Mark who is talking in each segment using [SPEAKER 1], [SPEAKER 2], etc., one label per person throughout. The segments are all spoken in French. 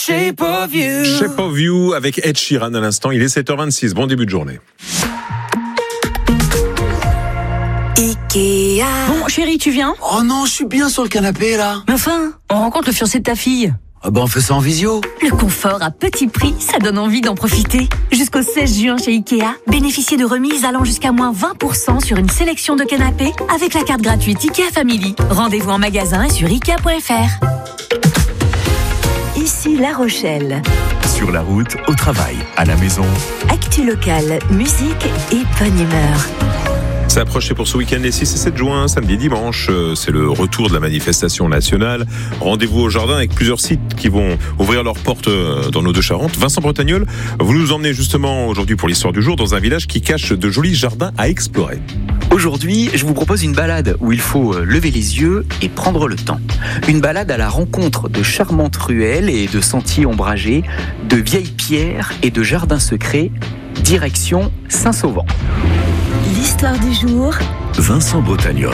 [SPEAKER 1] Shape of You.
[SPEAKER 2] Shape of You avec Ed Sheeran à l'instant. Il est 7h26. Bon début de journée.
[SPEAKER 1] Ikea.
[SPEAKER 3] Bon, chérie, tu viens ?
[SPEAKER 4] Oh non, je suis bien sur le canapé là.
[SPEAKER 3] Mais enfin, on rencontre le fiancé de ta fille.
[SPEAKER 4] Ah bah on fait ça en visio.
[SPEAKER 3] Le confort à petit prix, ça donne envie d'en profiter. Jusqu'au 16 juin chez Ikea, bénéficiez de remises allant jusqu'à moins 20% sur une sélection de canapés avec la carte gratuite Ikea Family. Rendez-vous en magasin et sur Ikea.fr. Ici La Rochelle.
[SPEAKER 5] Sur la route, au travail, à la maison.
[SPEAKER 3] Actu locale, musique et bonne humeur.
[SPEAKER 2] C'est approché pour ce week-end les 6 et 7 juin, samedi et dimanche. C'est le retour de la manifestation nationale. Rendez-vous au jardin avec plusieurs sites qui vont ouvrir leurs portes dans nos deux Charentes. Vincent Bretagnol, vous nous emmenez justement aujourd'hui pour l'histoire du jour dans un village qui cache de jolis jardins à explorer.
[SPEAKER 6] Aujourd'hui, je vous propose une balade où il faut lever les yeux et prendre le temps. Une balade à la rencontre de charmantes ruelles et de sentiers ombragés, de vieilles pierres et de jardins secrets, direction Saint-Sauvant.
[SPEAKER 3] L'histoire du jour.
[SPEAKER 5] Vincent Bretagnol.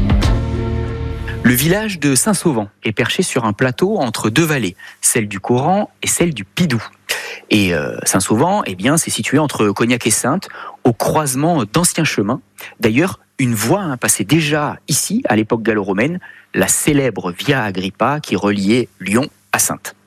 [SPEAKER 6] Le village de Saint-Sauvant est perché sur un plateau entre deux vallées, celle du Coran et celle du Pidou. Et Saint-Sauvant, eh bien, c'est situé entre Cognac et Saintes, au croisement d'anciens chemins. D'ailleurs, une voie passait déjà ici, à l'époque gallo-romaine, la célèbre Via Agrippa qui reliait Lyon à Saintes.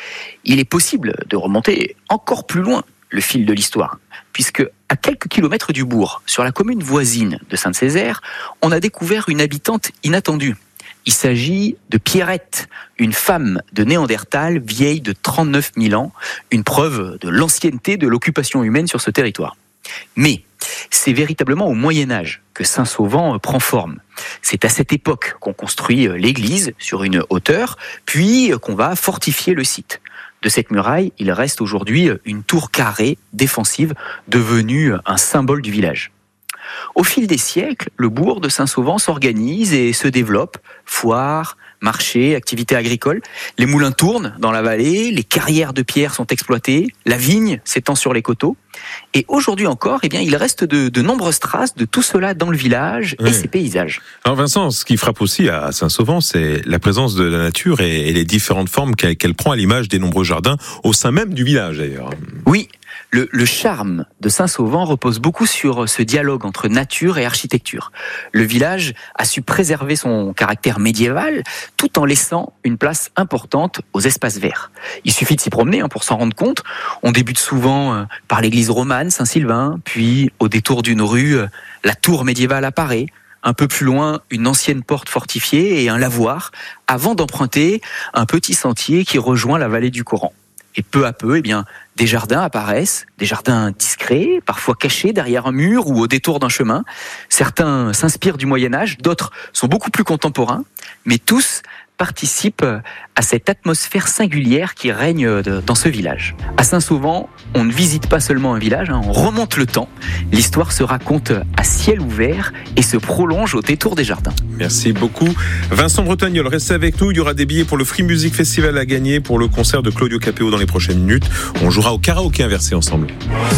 [SPEAKER 6] Il est possible de remonter encore plus loin le fil de l'histoire, puisque à quelques kilomètres du bourg, sur la commune voisine de Sainte-Césaire, on a découvert une habitante inattendue. Il s'agit de Pierrette, une femme de Néandertal vieille de 39 000 ans, une preuve de l'ancienneté de l'occupation humaine sur ce territoire. Mais c'est véritablement au Moyen-Âge que Saint-Sauvant prend forme. C'est à cette époque qu'on construit l'église sur une hauteur, puis qu'on va fortifier le site. De cette muraille, il reste aujourd'hui une tour carrée défensive devenue un symbole du village. Au fil des siècles, le bourg de Saint-Sauvant s'organise et se développe. Foires, marchés, activités agricoles. Les moulins tournent dans la vallée, les carrières de pierre sont exploitées, la vigne s'étend sur les coteaux. Et aujourd'hui encore, eh bien, il reste de nombreuses traces de tout cela dans le village et ses paysages.
[SPEAKER 2] Alors Vincent, ce qui frappe aussi à Saint-Sauvant, c'est la présence de la nature et les différentes formes qu'elle prend à l'image des nombreux jardins au sein même du village d'ailleurs.
[SPEAKER 6] Oui. Le charme de Saint-Sauvant repose beaucoup sur ce dialogue entre nature et architecture. Le village a su préserver son caractère médiéval tout en laissant une place importante aux espaces verts. Il suffit de s'y promener pour s'en rendre compte. On débute souvent par l'église romane Saint-Sylvain, puis au détour d'une rue, la tour médiévale apparaît. Un peu plus loin, une ancienne porte fortifiée et un lavoir, avant d'emprunter un petit sentier qui rejoint la vallée du Coran. Et peu à peu, eh bien, des jardins apparaissent, des jardins discrets, parfois cachés derrière un mur ou au détour d'un chemin. Certains s'inspirent du Moyen-Âge, d'autres sont beaucoup plus contemporains, mais tous participent à cette atmosphère singulière qui règne dans ce village. À Saint-Sauvant, on ne visite pas seulement un village, on remonte le temps. L'histoire se raconte à ciel ouvert et se prolonge au détour des jardins.
[SPEAKER 2] Merci beaucoup. Vincent Bretagnol, restez avec nous. Il y aura des billets pour le Free Music Festival à gagner pour le concert de Claudio Capéo dans les prochaines minutes. On jouera au karaoké inversé ensemble.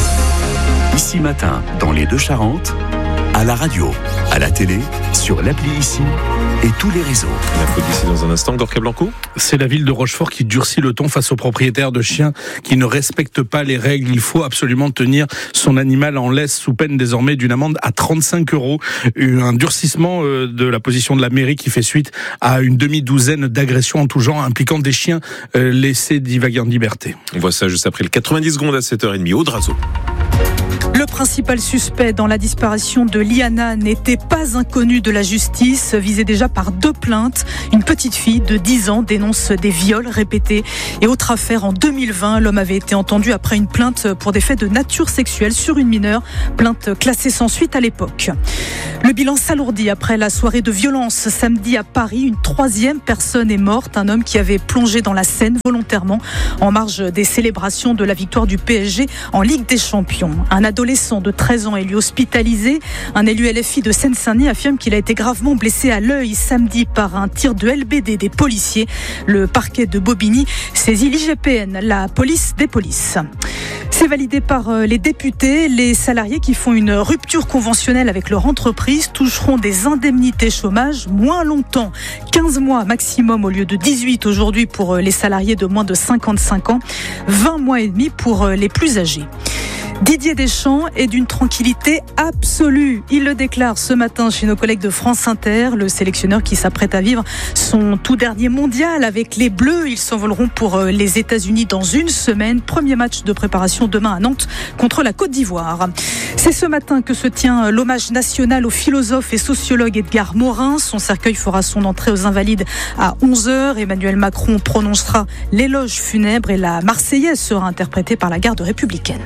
[SPEAKER 5] Ici matin, dans les deux Charentes, à la radio, à la télé, sur l'appli Ici et tous les réseaux.
[SPEAKER 2] L'info d'ici dans un instant, Gorka Blanco.
[SPEAKER 7] C'est la ville de Rochefort qui durcit le ton face aux propriétaires de chiens qui ne respectent pas les règles. Il faut absolument tenir son animal en laisse sous peine désormais d'une amende à 35 €. Un durcissement de la position de la mairie qui fait suite à une demi-douzaine d'agressions en tout genre impliquant des chiens laissés divaguer en liberté.
[SPEAKER 2] On voit ça juste après le 90 secondes à 7h30. Audrazo.
[SPEAKER 8] Le principal suspect dans la disparition de Liana n'était pas inconnu de la justice, visé déjà par 2 plaintes. Une petite fille de 10 ans dénonce des viols répétés. Et autre affaire, en 2020, l'homme avait été entendu après une plainte pour des faits de nature sexuelle sur une mineure, plainte classée sans suite à l'époque. Le bilan s'alourdit après la soirée de violence samedi à Paris. Une 3e personne est morte, un homme qui avait plongé dans la Seine volontairement en marge des célébrations de la victoire du PSG en Ligue des Champions. Un adolescent de 13 ans est lui hospitalisé. Un élu LFI de Seine-Saint-Denis affirme qu'il a été gravement blessé à l'œil samedi par un tir de LBD des policiers. Le parquet de Bobigny saisit l'IGPN, la police des polices. C'est C'est validé par les députés. Les salariés qui font une rupture conventionnelle avec leur entreprise toucheront des indemnités chômage moins longtemps. 15 mois maximum au lieu de 18 aujourd'hui pour les salariés de moins de 55 ans. 20 mois et demi pour les plus âgés. Didier Deschamps est d'une tranquillité absolue. Il le déclare ce matin chez nos collègues de France Inter. Le sélectionneur qui s'apprête à vivre son tout dernier mondial avec les Bleus. Ils s'envoleront pour les États-Unis dans une semaine. Premier match de préparation demain à Nantes contre la Côte d'Ivoire. C'est ce matin que se tient l'hommage national au philosophe et sociologue Edgar Morin. Son cercueil fera son entrée aux Invalides à 11h. Emmanuel Macron prononcera l'éloge funèbre et la Marseillaise sera interprétée par la garde républicaine.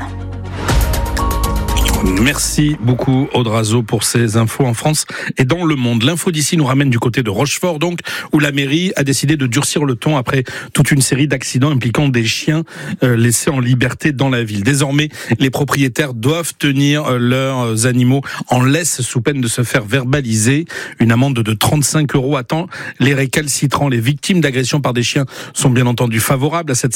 [SPEAKER 7] Merci beaucoup Audrazo pour ces infos en France et dans le monde. L'info d'ici nous ramène du côté de Rochefort donc, où la mairie a décidé de durcir le ton après toute une série d'accidents impliquant des chiens laissés en liberté dans la ville. Désormais, les propriétaires doivent tenir leurs animaux en laisse sous peine de se faire verbaliser. Une amende de 35 € attend les récalcitrants. Les victimes d'agressions par des chiens sont bien entendu favorables à cette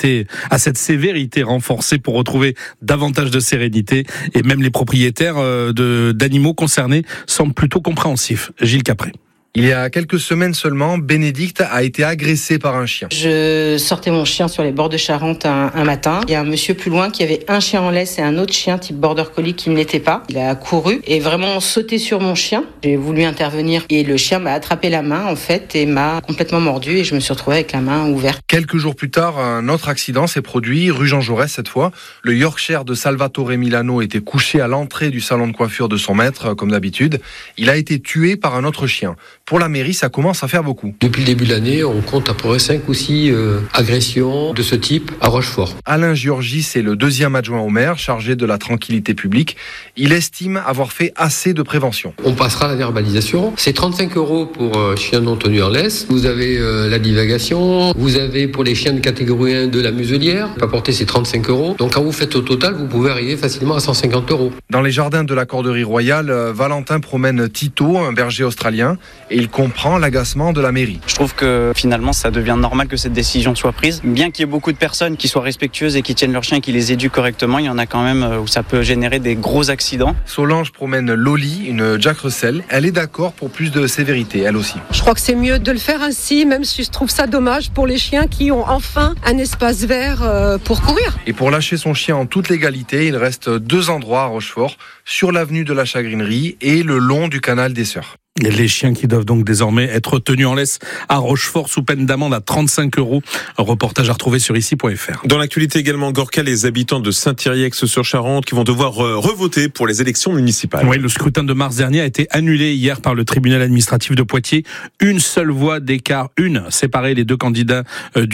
[SPEAKER 7] sévérité renforcée pour retrouver davantage de sérénité. Et même les propriétaires d'animaux concernés semblent plutôt compréhensifs. Gilles Capré.
[SPEAKER 1] Il y a quelques semaines seulement, Bénédicte a été agressée par un chien.
[SPEAKER 9] Je sortais mon chien sur les bords de Charente un matin. Il y a un monsieur plus loin qui avait un chien en laisse et un autre chien type border collie qui ne l'était pas. Il a couru et vraiment sauté sur mon chien. J'ai voulu intervenir et le chien m'a attrapé la main en fait et m'a complètement mordu et je me suis retrouvée avec la main ouverte.
[SPEAKER 1] Quelques jours plus tard, un autre accident s'est produit, rue Jean Jaurès cette fois. Le Yorkshire de Salvatore Milano était couché à l'entrée du salon de coiffure de son maître, comme d'habitude. Il a été tué par un autre chien. Pour la mairie, ça commence à faire beaucoup.
[SPEAKER 10] Depuis le début de l'année, on compte à peu près 5 ou 6 agressions de ce type à Rochefort.
[SPEAKER 1] Alain Giorgi, c'est le deuxième adjoint au maire, chargé de la tranquillité publique. Il estime avoir fait assez de prévention.
[SPEAKER 10] On passera à la verbalisation. C'est 35 € pour chien non tenu en laisse. Vous avez la divagation. Vous avez pour les chiens de catégorie 1 de la muselière. Pas porter c'est 35 €. Donc quand vous faites au total, vous pouvez arriver facilement à 150 €.
[SPEAKER 1] Dans les jardins de la Corderie Royale, Valentin promène Tito, un berger australien, et il comprend l'agacement de la mairie.
[SPEAKER 11] Je trouve que finalement ça devient normal que cette décision soit prise. Bien qu'il y ait beaucoup de personnes qui soient respectueuses et qui tiennent leurs chiens et qui les éduquent correctement, il y en a quand même où ça peut générer des gros accidents.
[SPEAKER 1] Solange promène Loli, une Jack Russell. Elle est d'accord pour plus de sévérité, elle aussi.
[SPEAKER 12] Je crois que c'est mieux de le faire ainsi, même si je trouve ça dommage pour les chiens qui ont enfin un espace vert pour courir.
[SPEAKER 1] Et pour lâcher son chien en toute légalité, il reste 2 endroits à Rochefort, sur l'avenue de la Chagrinerie et le long du canal des Sœurs.
[SPEAKER 7] Les chiens qui doivent donc désormais être tenus en laisse à Rochefort sous peine d'amende à 35 €. Un reportage à retrouver sur ici.fr.
[SPEAKER 2] Dans l'actualité également, Gorka, les habitants de Saint-Thierry-Aix-sur-Charente qui vont devoir revoter pour les élections municipales.
[SPEAKER 7] Oui, le scrutin de mars dernier a été annulé hier par le tribunal administratif de Poitiers. Une seule voix d'écart, séparait les deux candidats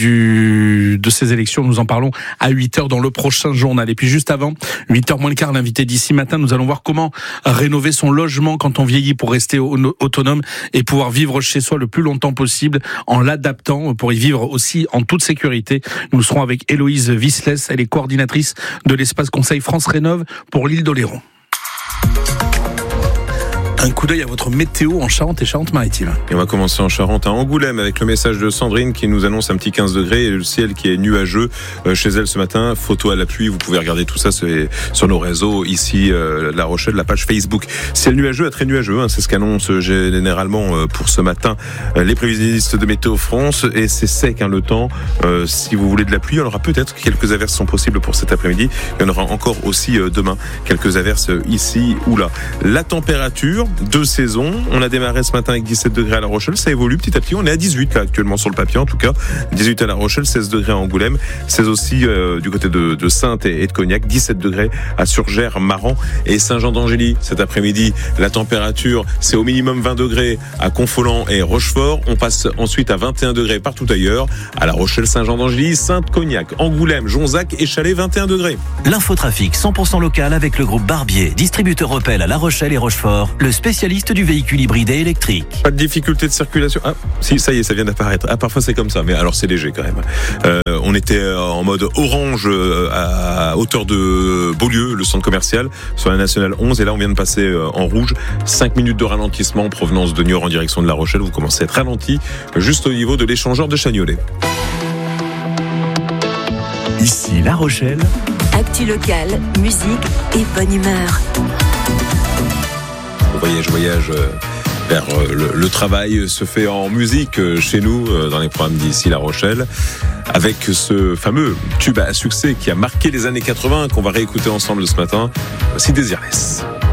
[SPEAKER 7] de ces élections. Nous en parlons à 8h dans le prochain journal. Et puis juste avant, 8h moins le quart, l'invité d'ici matin, nous allons voir comment rénover son logement quand on vieillit pour rester autonome et pouvoir vivre chez soi le plus longtemps possible en l'adaptant pour y vivre aussi en toute sécurité. Nous serons avec Héloïse Visslès, elle est coordinatrice de l'espace conseil France Rénov pour l'île d'Oléron. Un coup d'œil à votre météo en Charente et Charente-Maritime.
[SPEAKER 2] Et on va commencer en Charente, à Angoulême, avec le message de Sandrine qui nous annonce un petit 15 degrés et le ciel qui est nuageux chez elle ce matin. Photo à l'appui, vous pouvez regarder tout ça sur nos réseaux, ici, La Rochelle, la page Facebook. Ciel nuageux à très nuageux, c'est ce qu'annonce généralement pour ce matin les prévisionnistes de Météo France. Et c'est sec le temps. Si vous voulez de la pluie, il y en aura peut-être quelques averses sont possibles pour cet après-midi. Il y en aura encore aussi demain, quelques averses ici ou là. La température, 2 saisons. On a démarré ce matin avec 17 degrés à La Rochelle. Ça évolue petit à petit. On est à 18 là actuellement sur le papier en tout cas. 18 à La Rochelle, 16 degrés à Angoulême. 16 aussi du côté de Saintes et de Cognac. 17 degrés à Surgères, Maran et Saint-Jean-d'Angély. Cet après-midi, la température, c'est au minimum 20 degrés à Confolens et Rochefort. On passe ensuite à 21 degrés partout ailleurs. À La Rochelle, Saint-Jean-d'Angély, Saintes, Cognac, Angoulême, Jonzac et Chalais, 21 degrés.
[SPEAKER 13] L'infotrafic 100% local avec le groupe Barbier, distributeur Opel à La Rochelle et Rochefort, le spécialiste du véhicule hybride et électrique.
[SPEAKER 2] Pas de difficulté de circulation. Ah, si, ça y est, ça vient d'apparaître. Ah, parfois c'est comme ça, mais alors c'est léger quand même. On était en mode orange à hauteur de Beaulieu, le centre commercial, sur la nationale 11, et là on vient de passer en rouge. 5 minutes de ralentissement en provenance de Niort en direction de La Rochelle. Vous commencez à être ralenti juste au niveau de l'échangeur de Chagnolet.
[SPEAKER 5] Ici La Rochelle.
[SPEAKER 3] Actu locale, musique et bonne humeur.
[SPEAKER 2] Voyage vers le travail se fait en musique chez nous, dans les programmes d'ici La Rochelle, avec ce fameux tube à succès qui a marqué les années 80, qu'on va réécouter ensemble ce matin. Voici Désirless.